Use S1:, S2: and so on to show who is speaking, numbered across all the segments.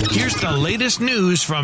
S1: Here's the latest news from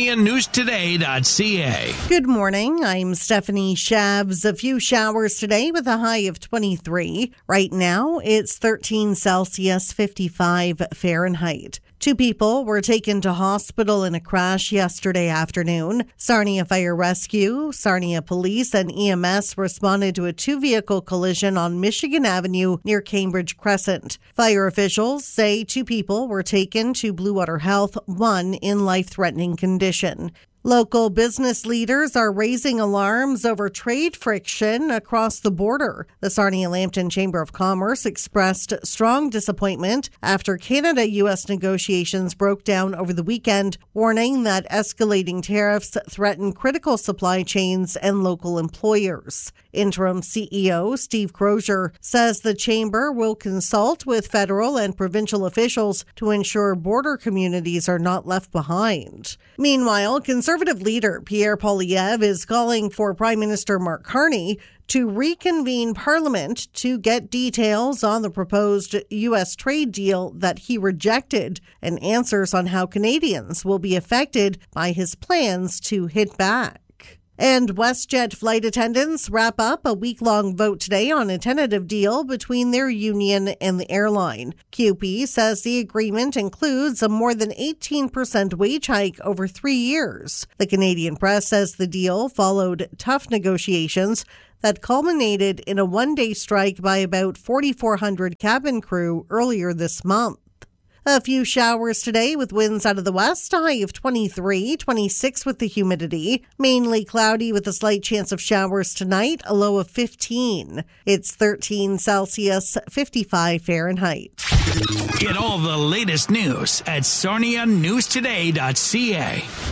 S1: SarniaNewsToday.ca.
S2: Good morning. I'm Stephanie Shabs. A few showers today with a high of 23. Right now, it's 13 Celsius, 55 Fahrenheit. 2 people were taken to hospital in a crash yesterday afternoon. Sarnia Fire Rescue, Sarnia Police, and EMS responded to a 2-vehicle collision on Michigan Avenue near Cambridge Crescent. Fire officials say 2 people were taken to Blue Water Health, 1 in life-threatening condition. Local business leaders are raising alarms over trade friction across the border. The Sarnia-Lambton Chamber of Commerce expressed strong disappointment after Canada-U.S. negotiations broke down over the weekend, warning that escalating tariffs threaten critical supply chains and local employers. Interim CEO Steve Crozier says the chamber will consult with federal and provincial officials to ensure border communities are not left behind. Meanwhile, Conservative leader Pierre Poilievre is calling for Prime Minister Mark Carney to reconvene Parliament to get details on the proposed U.S. trade deal that he rejected and answers on how Canadians will be affected by his plans to hit back. And WestJet flight attendants wrap up a week-long vote today on a tentative deal between their union and the airline. CUPE says the agreement includes a more than 18% wage hike over 3 years. The Canadian Press says the deal followed tough negotiations that culminated in a one-day strike by about 4,400 cabin crew earlier this month. A few showers today with winds out of the west, a high of 23, 26 with the humidity. Mainly cloudy with a slight chance of showers tonight, a low of 15. It's 13 Celsius, 55 Fahrenheit.
S1: Get all the latest news at SarniaNewsToday.ca.